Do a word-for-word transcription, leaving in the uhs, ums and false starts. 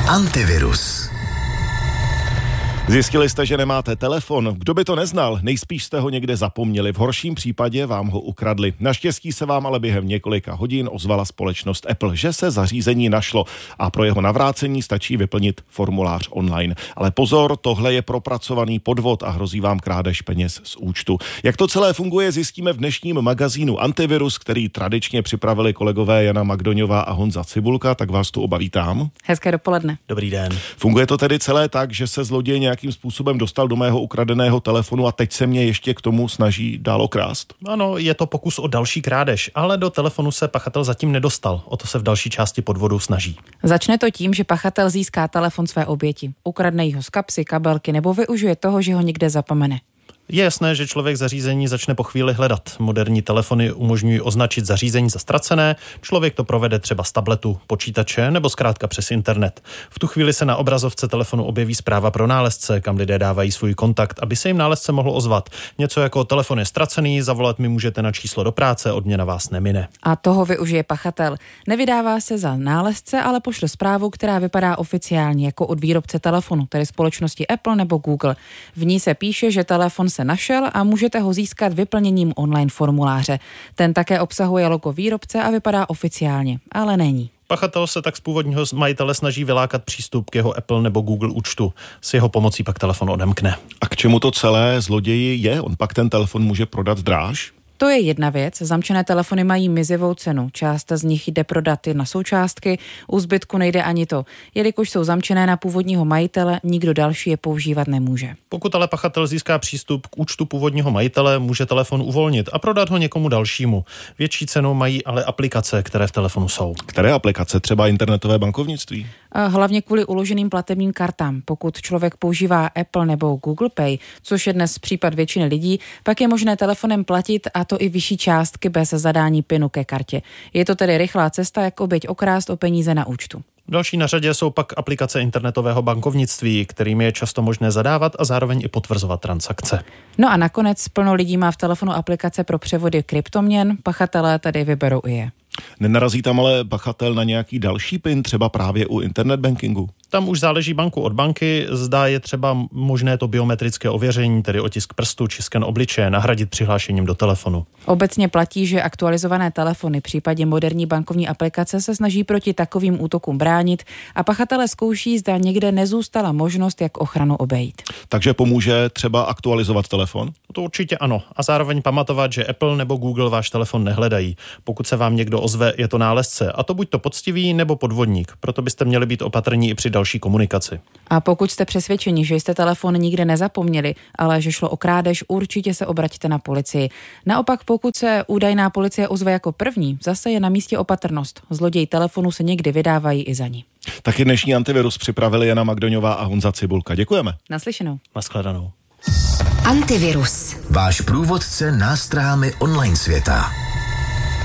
Antivirus. Zjistili jste, že nemáte telefon? Kdo by to neznal? Nejspíš jste ho někde zapomněli. V horším případě vám ho ukradli. Naštěstí se vám ale během několika hodin ozvala společnost Apple, že se zařízení našlo a pro jeho navrácení stačí vyplnit formulář online. Ale pozor, tohle je propracovaný podvod a hrozí vám krádež peněz z účtu. Jak to celé funguje, zjistíme v dnešním magazínu Antivirus, který tradičně připravili kolegové Jana Magdoňová a Honza Cibulka, tak vás tu oba vítám. Hezké dopoledne. Dobrý den. Funguje to tedy celé tak, že se zloděj nějakým způsobem dostal do mého ukradeného telefonu a teď se mě ještě k tomu snaží dál okrást? Ano, je to pokus o další krádež, ale do telefonu se pachatel zatím nedostal. O to se v další části podvodu snaží. Začne to tím, že pachatel získá telefon své oběti. Ukradne jí ho z kapsy, kabelky nebo využije toho, že ho někde zapomene. Je jasné, že člověk zařízení začne po chvíli hledat. Moderní telefony umožňují označit zařízení za ztracené, člověk to provede třeba z tabletu, počítače nebo zkrátka přes internet. V tu chvíli se na obrazovce telefonu objeví zpráva pro nálezce, kam lidé dávají svůj kontakt, aby se jim nálezce mohl ozvat. Něco jako telefon je ztracený, zavolat mi můžete na číslo do práce, odměna vás nemine. A toho využije pachatel. Nevydává se za nálezce, ale pošle zprávu, která vypadá oficiálně jako od výrobce telefonu, tedy společnosti Apple nebo Google. V ní se píše, že telefon se našel a můžete ho získat vyplněním online formuláře. Ten také obsahuje logo výrobce a vypadá oficiálně, ale není. Pachatel se tak z původního majitele snaží vylákat přístup k jeho Apple nebo Google účtu. S jeho pomocí pak telefon odemkne. A k čemu to celé zloději je? On pak ten telefon může prodat dráž? To je jedna věc. Zamčené telefony mají mizivou cenu. Část z nich jde prodat na součástky, u zbytku nejde ani to. Jelikož jsou zamčené na původního majitele, nikdo další je používat nemůže. Pokud ale pachatel získá přístup k účtu původního majitele, může telefon uvolnit a prodat ho někomu dalšímu. Větší cenu mají ale aplikace, které v telefonu jsou. Které aplikace? Třeba internetové bankovnictví? A hlavně kvůli uloženým platebním kartám. Pokud člověk používá Apple nebo Google Pay, což je dnes případ většiny lidí, pak je možné telefonem platit a to i vyšší částky bez zadání pinu ke kartě. Je to tedy rychlá cesta, jak oběť okrást o peníze na účtu. Další na řadě jsou pak aplikace internetového bankovnictví, kterými je často možné zadávat a zároveň i potvrzovat transakce. No a nakonec plno lidí má v telefonu aplikace pro převody kryptoměn, pachatelé tady vyberou i je. Nenarazí tam ale pachatel na nějaký další pin, třeba právě u internet bankingu? Tam už záleží banku od banky, zdá je třeba možné to biometrické ověření, tedy otisk prstu či sken obličeje, nahradit přihlášením do telefonu. Obecně platí, že aktualizované telefony v případě moderní bankovní aplikace se snaží proti takovým útokům bránit a pachatelé zkouší, zda někde nezůstala možnost, jak ochranu obejít. Takže pomůže třeba aktualizovat telefon? To určitě ano. A zároveň pamatovat, že Apple nebo Google váš telefon nehledají. Pokud se vám někdo ozve, je to nálezce. A to buď to poctivý nebo podvodník. Proto byste měli být opatrní i při další komunikaci. A pokud jste přesvědčeni, že jste telefon nikde nezapomněli, ale že šlo o krádež, určitě se obraťte na policii. Naopak, pokud se údajná policie ozve jako první, zase je na místě opatrnost. Zloději telefonu se někdy vydávají i za ní. Taky dnešní Antivirus připravili Jana Magdoňová a Honza Cibulka. Děkujeme. Naslyšenou. Naschledanou. Antivirus. Váš průvodce nástrahami online světa.